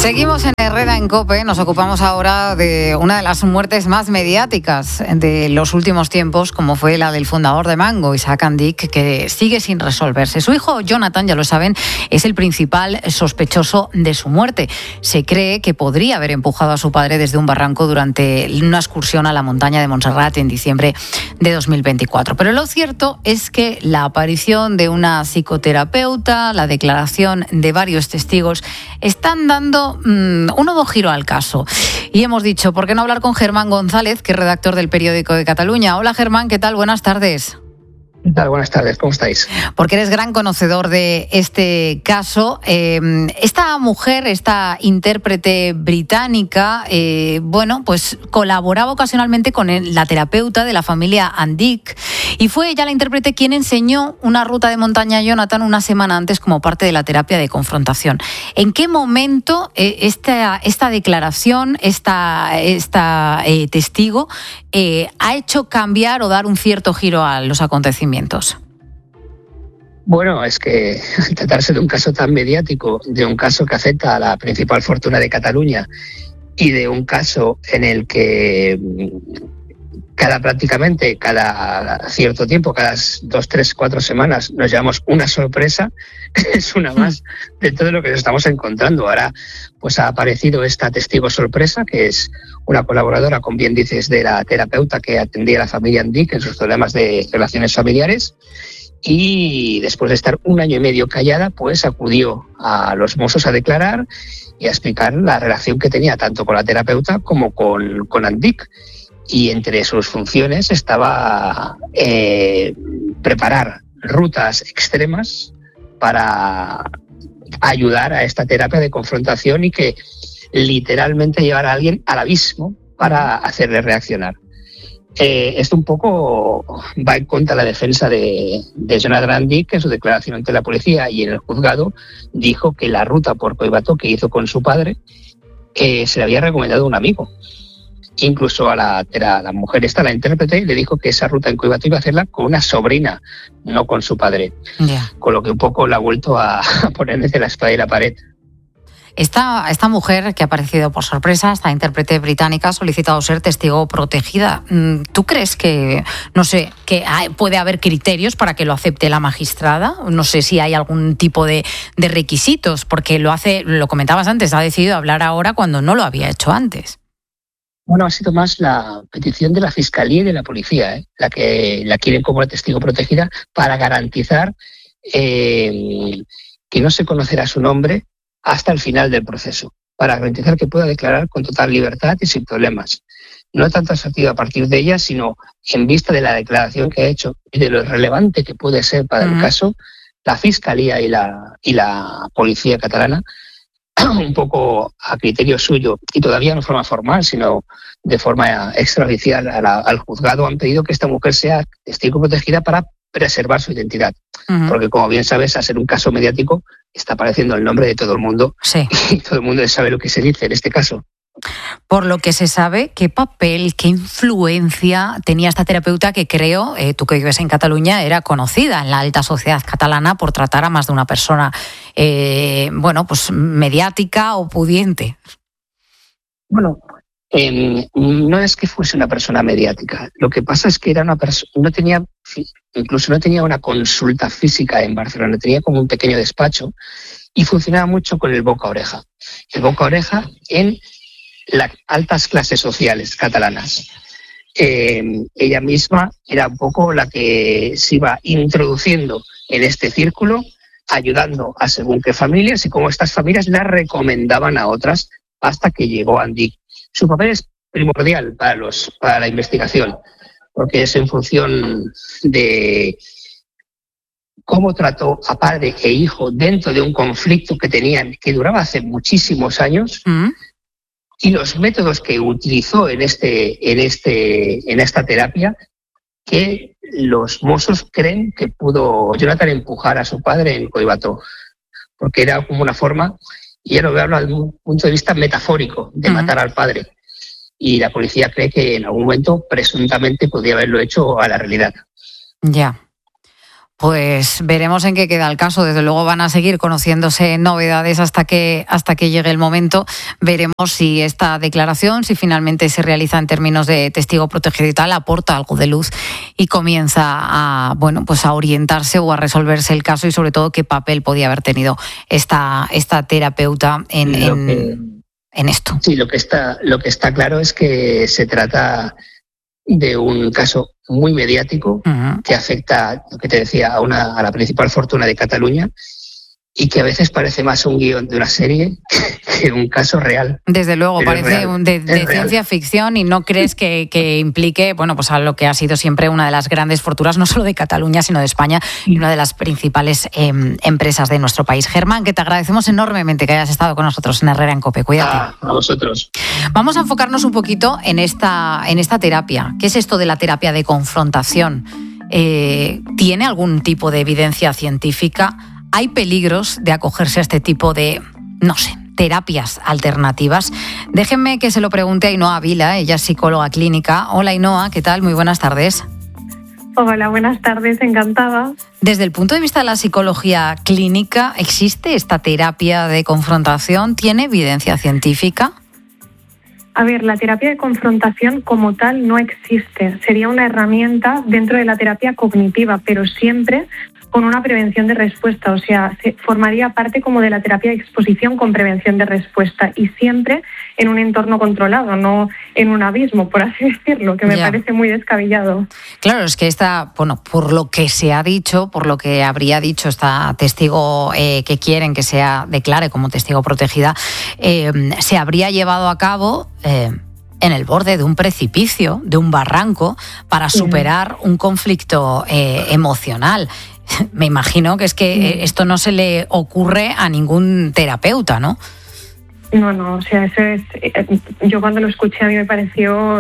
Seguimos en Herrera en COPE, nos ocupamos ahora de una de las muertes más mediáticas de los últimos tiempos, como fue la del fundador de Mango, Isaac Andic, que sigue sin resolverse. Su hijo Jonathan, ya lo saben, es el principal sospechoso de su muerte. Se cree que podría haber empujado a su padre desde un barranco durante una excursión a la montaña de Montserrat en diciembre de 2024. Pero lo cierto es que la aparición de una psicoterapeuta, la declaración de varios testigos, están dando un nuevo giro al caso. Y hemos dicho, ¿por qué no hablar con Germán González, que es redactor del Periódico de Cataluña? Hola Germán, ¿qué tal? Buenas tardes. ¿Qué tal? Buenas tardes, ¿cómo estáis? Porque eres gran conocedor de este caso. Esta mujer, esta intérprete británica, pues colaboraba ocasionalmente con la terapeuta de la familia Andic, y fue ella la intérprete quien enseñó una ruta de montaña a Jonathan una semana antes como parte de la terapia de confrontación. ¿En qué momento esta declaración, esta testigo, ha hecho cambiar o dar un cierto giro a los acontecimientos? Bueno, es que al tratarse de un caso tan mediático, de un caso que afecta a la principal fortuna de Cataluña y de un caso en el que cada cierto tiempo, cada 2, 3, 4 semanas nos llevamos una sorpresa, es una más de todo lo que nos estamos encontrando. Ahora pues ha aparecido esta testigo sorpresa, que es una colaboradora, como bien dices, de la terapeuta que atendía a la familia Andic en sus problemas de relaciones familiares, y después de estar 1 año y medio callada, pues acudió a los Mossos a declarar y a explicar la relación que tenía tanto con la terapeuta como con Andic. Y entre sus funciones estaba preparar rutas extremas para ayudar a esta terapia de confrontación y que literalmente llevara a alguien al abismo para hacerle reaccionar. Esto un poco va en contra de la defensa de Jonathan Andic, que en su declaración ante la policía y en el juzgado dijo que la ruta por Collbató que hizo con su padre se le había recomendado a un amigo. Incluso a la mujer esta, la intérprete, le dijo que esa ruta en Collbató iba a hacerla con una sobrina, no con su padre. Yeah. Con lo que un poco la ha vuelto a poner desde la espada y la pared. Esta mujer que ha aparecido por sorpresa, esta intérprete británica, ha solicitado ser testigo protegida. ¿Tú crees que puede haber criterios para que lo acepte la magistrada? No sé si hay algún tipo de requisitos, porque lo comentabas antes, ha decidido hablar ahora cuando no lo había hecho antes. Bueno, ha sido más la petición de la Fiscalía y de la Policía, la que la quieren como testigo protegida para garantizar que no se conocerá su nombre hasta el final del proceso, para garantizar que pueda declarar con total libertad y sin problemas. No tanto a partir de ella, sino en vista de la declaración que ha hecho y de lo relevante que puede ser para el caso, la Fiscalía y la Policía catalana, un poco a criterio suyo y todavía no de forma formal, sino de forma extraoficial al juzgado, han pedido que esta mujer sea testigo protegida para preservar su identidad. Porque, como bien sabes, al ser un caso mediático, está apareciendo el nombre de todo el mundo. Sí. Y todo el mundo sabe lo que se dice en este caso. Por lo que se sabe, ¿qué papel, qué influencia tenía esta terapeuta que creo, tú que vives en Cataluña, era conocida en la alta sociedad catalana por tratar a más de una persona, mediática o pudiente? Bueno, no es que fuese una persona mediática. Lo que pasa es que era una persona, no tenía una consulta física en Barcelona, tenía como un pequeño despacho y funcionaba mucho con el boca a oreja. El boca a oreja en las altas clases sociales catalanas. Ella misma era un poco la que se iba introduciendo en este círculo, ayudando a según qué familias, y como estas familias la recomendaban a otras hasta que llegó Andic. Su papel es primordial para la investigación, porque es en función de cómo trató a padre e hijo dentro de un conflicto que tenían, que duraba hace muchísimos años, y los métodos que utilizó en esta terapia, que los Mossos creen que pudo Jonathan empujar a su padre en Collbató, porque era como una forma, y ya lo hablo desde un punto de vista metafórico, de matar al padre. Y la policía cree que en algún momento presuntamente podría haberlo hecho a la realidad. Ya. Pues veremos en qué queda el caso. Desde luego van a seguir conociéndose novedades hasta que llegue el momento. Veremos si esta declaración, si finalmente se realiza en términos de testigo protegido y tal, aporta algo de luz y comienza a orientarse o a resolverse el caso, y sobre todo qué papel podía haber tenido esta terapeuta en esto. Sí, lo que está claro es que se trata de un caso muy mediático, uh-huh, que afecta, lo que te decía, a la principal fortuna de Cataluña, y que a veces parece más un guión de una serie que un caso real. Desde luego, pero parece de ciencia ficción, y no crees que implique, a lo que ha sido siempre una de las grandes fortunas, no solo de Cataluña, sino de España, y una de las principales empresas de nuestro país. Germán, que te agradecemos enormemente que hayas estado con nosotros en Herrera en COPE. Cuídate. A vosotros. Vamos a enfocarnos un poquito en esta terapia. ¿Qué es esto de la terapia de confrontación? ¿Tiene algún tipo de evidencia científica? ¿Hay peligros de acogerse a este tipo de, terapias alternativas? Déjenme que se lo pregunte a Ainhoa Vila, ella es psicóloga clínica. Hola Ainhoa, ¿qué tal? Muy buenas tardes. Hola, buenas tardes, encantada. Desde el punto de vista de la psicología clínica, ¿existe esta terapia de confrontación? ¿Tiene evidencia científica? A ver, la terapia de confrontación como tal no existe. Sería una herramienta dentro de la terapia cognitiva, pero siempre con una prevención de respuesta, o sea, formaría parte como de la terapia de exposición con prevención de respuesta, y siempre en un entorno controlado, no en un abismo, por así decirlo, que me parece muy descabellado. Claro, es que por lo que se ha dicho, por lo que habría dicho esta testigo que quieren que sea declare como testigo protegida, se habría llevado a cabo en el borde de un precipicio, de un barranco, para superar un conflicto emocional. Me imagino que es que esto no se le ocurre a ningún terapeuta, ¿no? No, o sea, eso es. Yo cuando lo escuché a mí me pareció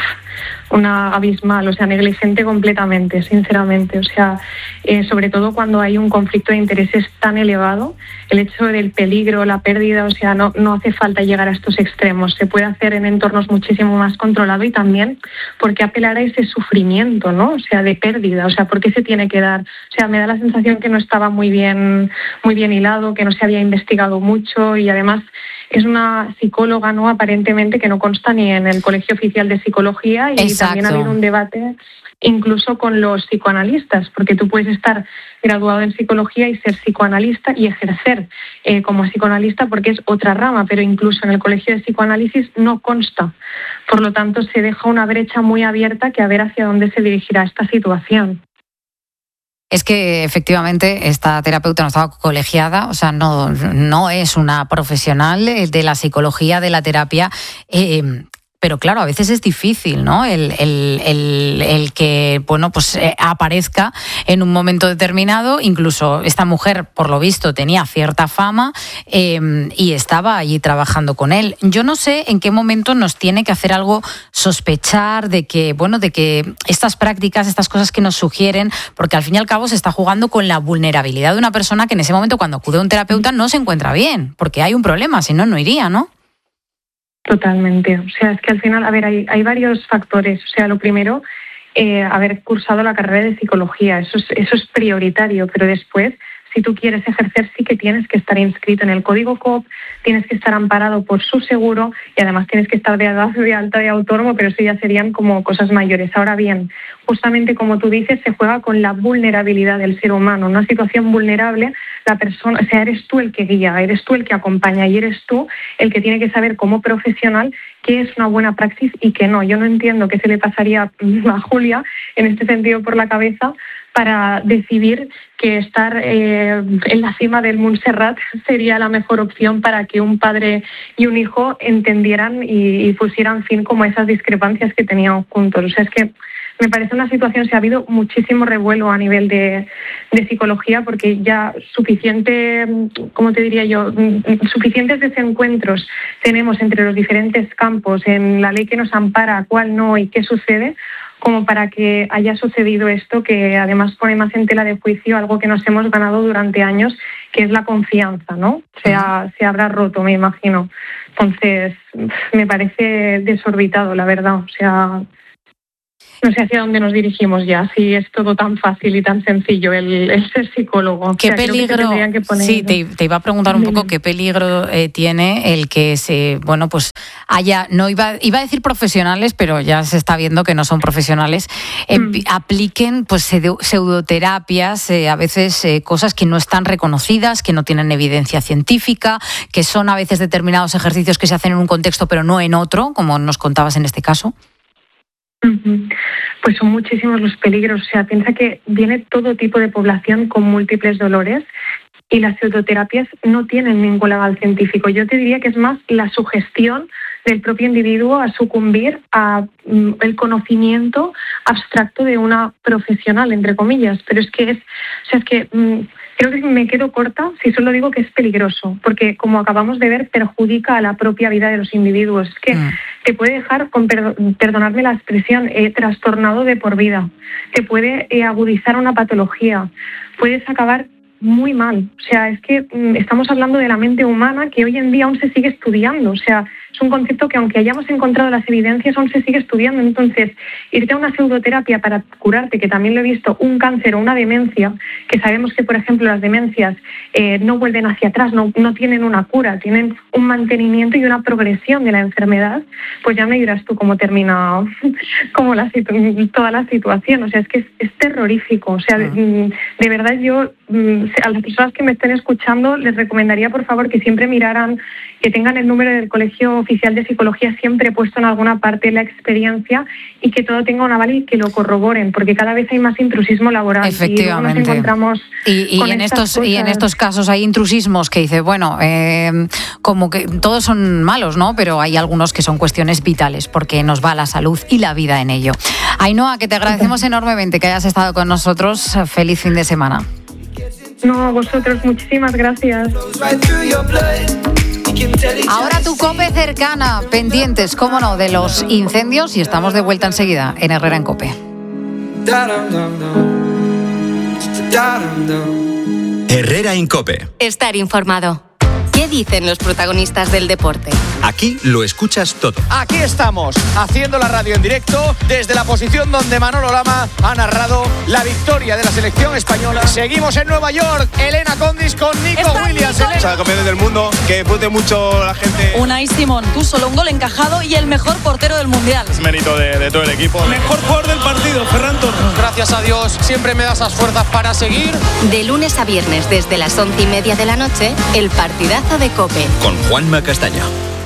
una abismal, o sea, negligente completamente, sinceramente. O sea, sobre todo cuando hay un conflicto de intereses tan elevado, el hecho del peligro, la pérdida, o sea, no hace falta llegar a estos extremos. Se puede hacer en entornos muchísimo más controlados, y también porque apelar a ese sufrimiento, ¿no? O sea, de pérdida, o sea, ¿por qué se tiene que dar? O sea, me da la sensación que no estaba muy bien hilado, que no se había investigado mucho, y además es una psicóloga, ¿no?, aparentemente, que no consta ni en el Colegio Oficial de Psicología. Y Exacto. También ha habido un debate incluso con los psicoanalistas, porque tú puedes estar graduado en psicología y ser psicoanalista y ejercer como psicoanalista, porque es otra rama, pero incluso en el Colegio de Psicoanálisis no consta. Por lo tanto, se deja una brecha muy abierta, que a ver hacia dónde se dirigirá esta situación. Es que efectivamente esta terapeuta no estaba colegiada, o sea, no es una profesional de la psicología, de la terapia. Pero claro, a veces es difícil, ¿no? El que, aparezca en un momento determinado. Incluso esta mujer, por lo visto, tenía cierta fama y estaba allí trabajando con él. Yo no sé en qué momento nos tiene que hacer algo sospechar de que estas prácticas, estas cosas que nos sugieren, porque al fin y al cabo se está jugando con la vulnerabilidad de una persona que en ese momento, cuando acude a un terapeuta, no se encuentra bien, porque hay un problema, si no, no iría, ¿no? Totalmente. O sea, es que al final, a ver, hay varios factores. O sea, lo primero, haber cursado la carrera de psicología. Eso es prioritario, pero después, si tú quieres ejercer, sí que tienes que estar inscrito en el Código COP, tienes que estar amparado por su seguro, y además tienes que estar de alta de autónomo, pero eso ya serían como cosas mayores. Ahora bien, justamente como tú dices, se juega con la vulnerabilidad del ser humano. Una situación vulnerable, la persona, o sea, eres tú el que guía, eres tú el que acompaña, y eres tú el que tiene que saber como profesional qué es una buena praxis y qué no. Yo no entiendo qué se le pasaría a Julia en este sentido por la cabeza para decidir que estar en la cima del Montserrat sería la mejor opción para que un padre y un hijo entendieran y pusieran fin como a esas discrepancias que tenían juntos. O sea, es que me parece una situación, se ha habido muchísimo revuelo a nivel de psicología, porque ya suficientes desencuentros tenemos entre los diferentes campos en la ley que nos ampara, cuál no y qué sucede, como para que haya sucedido esto, que además pone más en tela de juicio algo que nos hemos ganado durante años, que es la confianza, ¿no? Se habrá roto, me imagino. Entonces, me parece desorbitado, la verdad. O sea, No sé hacia dónde nos dirigimos ya, si es todo tan fácil y tan sencillo el ser psicólogo. ¿Qué peligro? Sí, te iba a preguntar un poco qué peligro tiene el que haya, no iba a decir profesionales, pero ya se está viendo que no son profesionales, apliquen pseudoterapias, a veces cosas que no están reconocidas, que no tienen evidencia científica, que son a veces determinados ejercicios que se hacen en un contexto pero no en otro, como nos contabas en este caso. Pues son muchísimos los peligros. O sea, piensa que viene todo tipo de población con múltiples dolores y las pseudoterapias no tienen ningún aval científico. Yo te diría que es más la sugestión del propio individuo a sucumbir a el conocimiento abstracto de una profesional, entre comillas. Pero creo que me quedo corta si solo digo que es peligroso, porque como acabamos de ver, perjudica a la propia vida de los individuos. Es que te puede dejar, perdonadme la expresión, trastornado de por vida. Te puede agudizar una patología. Puedes acabar muy mal. O sea, es que estamos hablando de la mente humana que hoy en día aún se sigue estudiando. O sea, es un concepto que aunque hayamos encontrado las evidencias, aún se sigue estudiando. Entonces, irte a una pseudoterapia para curarte, que también lo he visto, un cáncer o una demencia, que sabemos que, por ejemplo, las demencias no vuelven hacia atrás, no tienen una cura, tienen un mantenimiento y una progresión de la enfermedad, pues ya me dirás tú cómo termina toda la situación. O sea, es que es terrorífico. O sea, de verdad yo a las personas que me estén escuchando les recomendaría, por favor, que siempre miraran, que tengan el número del Colegio Oficial de Psicología siempre puesto en alguna parte la experiencia y que todo tenga un aval y que lo corroboren, porque cada vez hay más intrusismo laboral. Efectivamente. Y nos encontramos en estos casos hay intrusismos que dice, como que todos son malos, ¿no? Pero hay algunos que son cuestiones vitales porque nos va la salud y la vida en ello. Ainhoa, que te agradecemos enormemente que hayas estado con nosotros. Feliz fin de semana. No, a vosotros, muchísimas gracias. Ahora tu COPE cercana, pendientes, cómo no, de los incendios, y estamos de vuelta enseguida en Herrera en COPE. Herrera en COPE. Estar informado. ¿Qué dicen los protagonistas del deporte? Aquí lo escuchas todo. Aquí estamos, haciendo la radio en directo desde la posición donde Manolo Lama ha narrado la victoria de la selección española. Seguimos en Nueva York, Elena Condis con Nico Williams. Campeones del mundo, que disfrute mucho la gente. Unai Simón, tú solo un gol encajado y el mejor portero del Mundial. Es mérito de todo el equipo. Mejor jugador del partido, Ferran Torres. Gracias a Dios, siempre me da esas fuerzas para seguir. De lunes a viernes, desde las 11:30 de la noche, el partidazo de COPE. Con Juanma Castaño.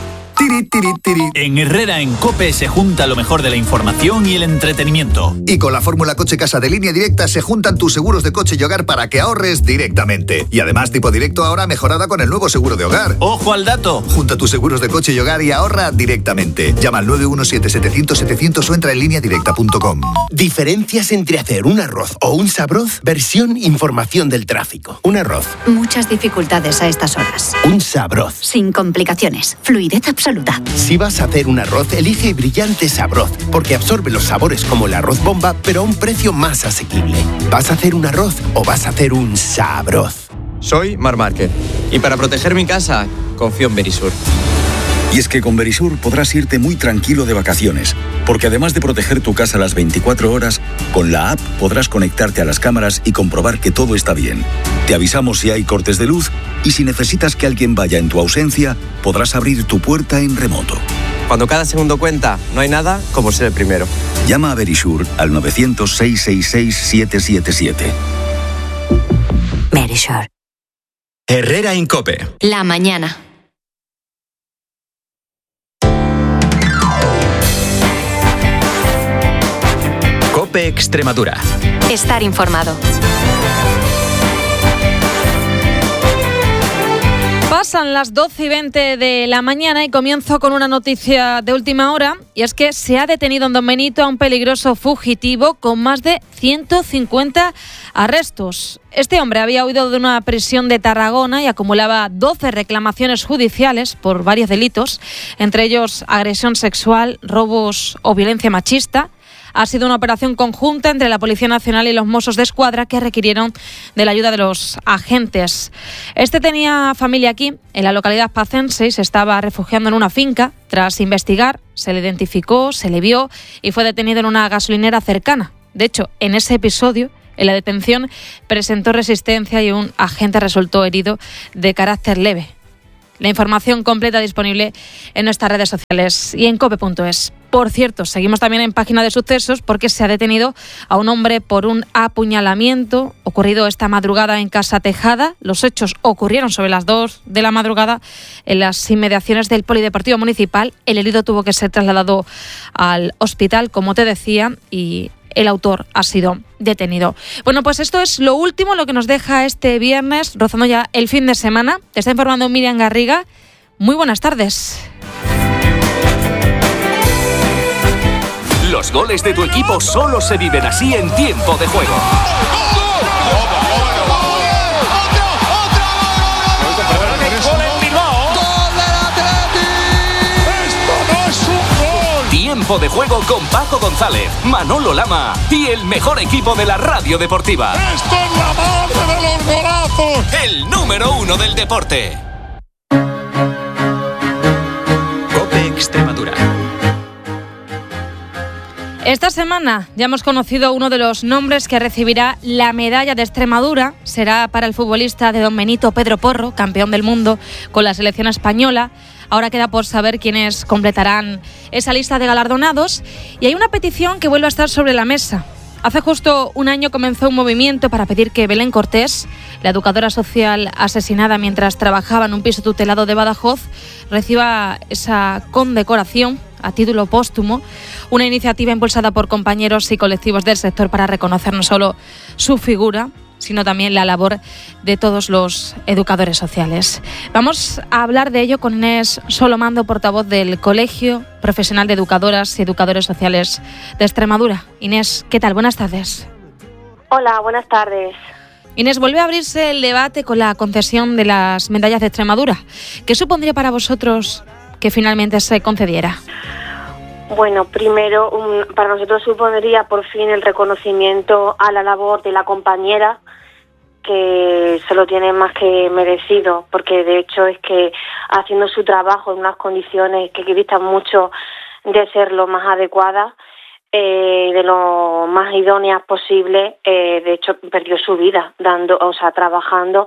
En Herrera en COPE se junta lo mejor de la información y el entretenimiento. Y con la fórmula Coche Casa de Línea Directa se juntan tus seguros de coche y hogar para que ahorres directamente. Y además Tipo Directo ahora mejorada con el nuevo seguro de hogar. ¡Ojo al dato! Junta tus seguros de coche y hogar y ahorra directamente. Llama al 917-700-700 o entra en lineadirecta.com. Diferencias entre hacer un arroz o un sabroz. Versión información del tráfico. Un arroz. Muchas dificultades a estas horas. Un sabroz. Sin complicaciones. Fluidez absoluta. Si vas a hacer un arroz, elige Brillante Sabroz, porque absorbe los sabores como el arroz bomba, pero a un precio más asequible. ¿Vas a hacer un arroz o vas a hacer un sabroz? Soy Marc Márquez y para proteger mi casa, confío en Verisur. Y es que con Verisur podrás irte muy tranquilo de vacaciones, porque además de proteger tu casa las 24 horas, con la app podrás conectarte a las cámaras y comprobar que todo está bien. Te avisamos si hay cortes de luz y si necesitas que alguien vaya en tu ausencia, podrás abrir tu puerta en remoto. Cuando cada segundo cuenta, no hay nada como ser el primero. Llama a Verisur al 900-666-777. Verisur. Herrera en COPE. La mañana. COPE Extremadura. Estar informado. Pasan las 12:20 de la mañana y comienzo con una noticia de última hora, y es que se ha detenido en Don Benito a un peligroso fugitivo con más de 150 arrestos. Este hombre había huido de una prisión de Tarragona y acumulaba 12 reclamaciones judiciales por varios delitos, entre ellos agresión sexual, robos o violencia machista. Ha sido una operación conjunta entre la Policía Nacional y los Mossos de Escuadra que requirieron de la ayuda de los agentes. Este tenía familia aquí, en la localidad pacense, y se estaba refugiando en una finca. Tras investigar, se le identificó, se le vio y fue detenido en una gasolinera cercana. De hecho, en ese episodio, en la detención, presentó resistencia y un agente resultó herido de carácter leve. La información completa disponible en nuestras redes sociales y en cope.es. Por cierto, seguimos también en página de sucesos porque se ha detenido a un hombre por un apuñalamiento ocurrido esta madrugada en Casa Tejada. Los hechos ocurrieron sobre las 2 de la madrugada en las inmediaciones del Polideportivo Municipal. El herido tuvo que ser trasladado al hospital, como te decía, y el autor ha sido detenido. Bueno, pues esto es lo último, lo que nos deja este viernes, rozando ya el fin de semana. Te está informando Miriam Garriga. Muy buenas tardes. Los goles de tu equipo solo se viven así en tiempo de juego. Tiempo de juego con Paco González, Manolo Lama y el mejor equipo de la radio deportiva. ¡Esto es la madre de los golazos! El número 1 del deporte. COPE Extremadura. Esta semana ya hemos conocido uno de los nombres que recibirá la medalla de Extremadura. Será para el futbolista de Don Benito, Pedro Porro, campeón del mundo con la selección española. Ahora queda por saber quiénes completarán esa lista de galardonados. Y hay una petición que vuelve a estar sobre la mesa. Hace justo un año comenzó un movimiento para pedir que Belén Cortés, la educadora social asesinada mientras trabajaba en un piso tutelado de Badajoz, reciba esa condecoración a título póstumo, una iniciativa impulsada por compañeros y colectivos del sector para reconocer no solo su figura, sino también la labor de todos los educadores sociales. Vamos a hablar de ello con Inés Solomando, portavoz del Colegio Profesional de Educadoras y Educadores Sociales de Extremadura. Inés, ¿qué tal? Buenas tardes. Hola, buenas tardes. Inés, vuelve a abrirse el debate con la concesión de las medallas de Extremadura. ¿Qué supondría para vosotros que finalmente se concediera? Bueno, primero, para nosotros supondría por fin el reconocimiento a la labor de la compañera, que se lo tiene más que merecido, porque de hecho es que haciendo su trabajo en unas condiciones que distan mucho de ser lo más adecuadas, de lo más idóneas posible, de hecho perdió su vida trabajando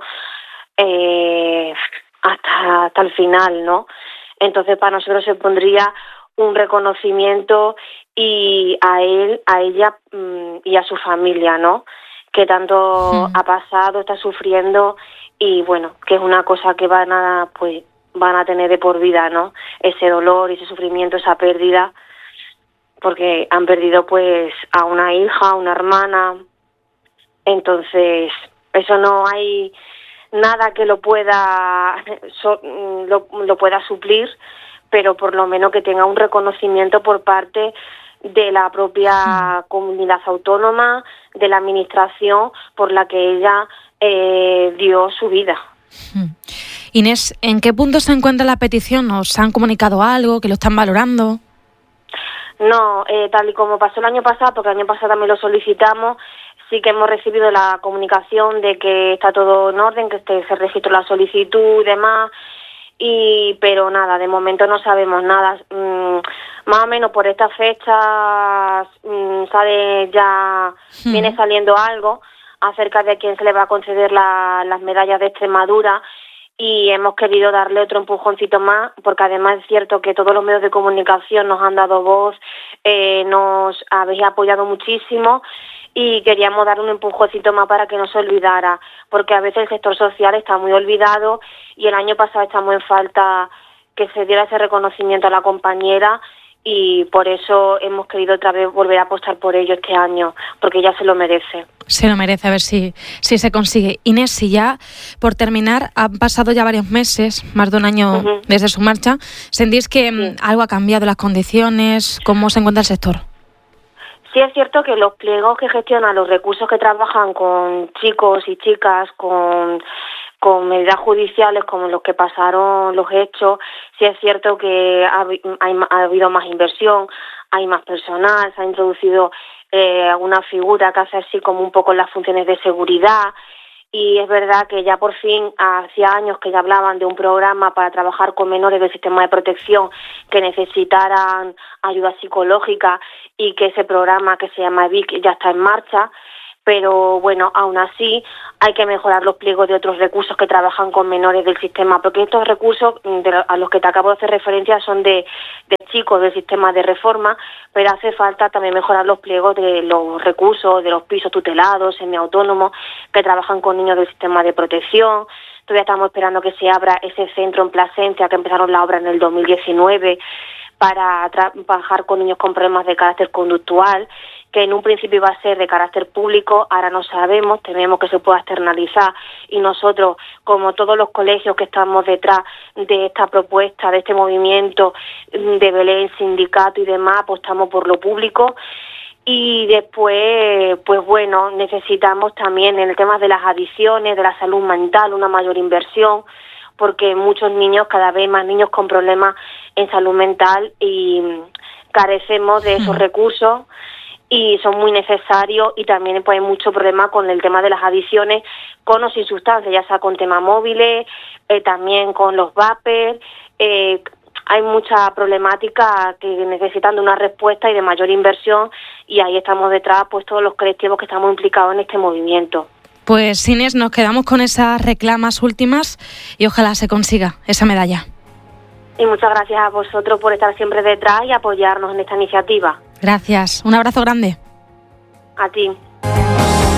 hasta el final, ¿no? Entonces para nosotros se pondría un reconocimiento y a él, a ella y a su familia, ¿no? Que tanto ha pasado, está sufriendo y bueno, que es una cosa que van a tener de por vida, ¿no? Ese dolor, ese sufrimiento, esa pérdida, porque han perdido pues a una hija, a una hermana. Entonces, eso no hay nada que lo pueda suplir, pero por lo menos que tenga un reconocimiento por parte de la propia comunidad autónoma, de la administración por la que ella dio su vida. Inés, ¿en qué punto se encuentra la petición? ¿Os han comunicado algo, que lo están valorando? No, tal y como pasó el año pasado, porque el año pasado también lo solicitamos, sí que hemos recibido la comunicación de que está todo en orden, que se registró la solicitud y demás, pero nada, de momento no sabemos nada. Más o menos por estas fechas viene saliendo algo acerca de quién se le va a conceder las medallas de Extremadura, y hemos querido darle otro empujoncito más, porque además es cierto que todos los medios de comunicación nos han dado voz, nos habéis apoyado muchísimo, y queríamos dar un empujoncito más para que no se olvidara, porque a veces el sector social está muy olvidado y el año pasado estamos en falta que se diera ese reconocimiento a la compañera, y por eso hemos querido otra vez volver a apostar por ello este año, porque ella se lo merece. Se lo merece, a ver si se consigue. Inés, si ya, por terminar, han pasado ya varios meses, más de un año desde su marcha, ¿sentís que algo ha cambiado las condiciones? ¿Cómo se encuentra el sector? Sí, es cierto que los pliegos que gestionan los recursos que trabajan con chicos y chicas con con medidas judiciales como los que pasaron los hechos, sí es cierto que ha habido más inversión, hay más personal, se ha introducido una figura que hace así como un poco las funciones de seguridad, y es verdad que ya por fin, hacía años que ya hablaban de un programa para trabajar con menores del sistema de protección que necesitaran ayuda psicológica, y que ese programa que se llama EVIC ya está en marcha. Pero bueno, aún así hay que mejorar los pliegos de otros recursos que trabajan con menores del sistema, porque estos recursos a los que te acabo de hacer referencia son de chicos del sistema de reforma, pero hace falta también mejorar los pliegos de los recursos de los pisos tutelados, semiautónomos, que trabajan con niños del sistema de protección. Todavía estamos esperando que se abra ese centro en Plasencia, que empezaron la obra en el 2019, para trabajar con niños con problemas de carácter conductual, que en un principio iba a ser de carácter público, ahora no sabemos, tememos que se pueda externalizar, y nosotros, como todos los colegios que estamos detrás de esta propuesta, de este movimiento de Belén, sindicato y demás, apostamos por lo público. Y después, pues bueno, necesitamos también en el tema de las adicciones, de la salud mental, una mayor inversión, porque muchos niños, cada vez más niños con problemas en salud mental, y carecemos de esos recursos y son muy necesarios. Y también pues hay mucho problema con el tema de las adicciones, con o sin sustancias, ya sea con temas móviles, también con los vapers. Hay mucha problemática que necesitan de una respuesta y de mayor inversión, y ahí estamos detrás pues todos los colectivos que estamos implicados en este movimiento. Pues Inés, nos quedamos con esas reclamas últimas y ojalá se consiga esa medalla. Y muchas gracias a vosotros por estar siempre detrás y apoyarnos en esta iniciativa. Gracias, un abrazo grande. A ti.